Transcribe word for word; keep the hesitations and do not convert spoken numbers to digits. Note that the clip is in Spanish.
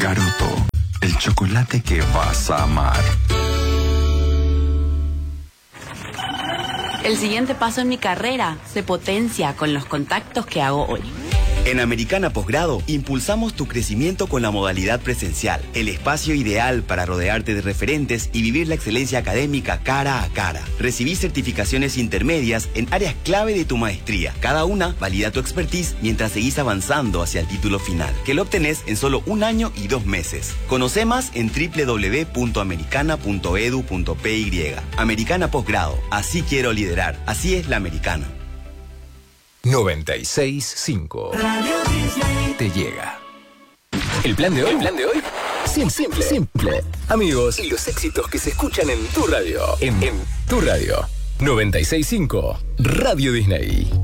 Garoto, el chocolate que vas a amar. El siguiente paso en mi carrera se potencia con los contactos que hago hoy. En Americana Posgrado, impulsamos tu crecimiento con la modalidad presencial, el espacio ideal para rodearte de referentes y vivir la excelencia académica cara a cara. Recibí certificaciones intermedias en áreas clave de tu maestría. Cada una valida tu expertise mientras seguís avanzando hacia el título final, que lo obtenés en solo un año y dos meses. Conoce más en doble u doble u doble u punto americana punto e d u punto p y. Americana Posgrado, así quiero liderar, así es la americana. noventa y seis punto cinco te llega. ¿El plan de hoy? ¿El plan de hoy? Simple, simple, simple. Amigos, y los éxitos que se escuchan en tu radio. En, en tu radio. noventa y seis punto cinco Radio Disney.